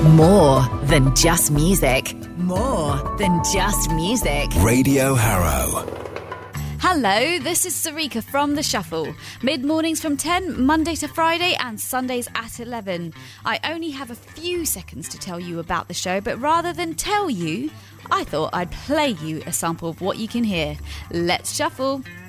More than just music. More than just music. Radio Harrow. Hello, this is Sarika from The Shuffle. Mid-mornings from 10, Monday to Friday, and Sundays at 11. I only have a few seconds to tell you about the show, but rather than tell you, I thought I'd play you a sample of what you can hear. Let's shuffle.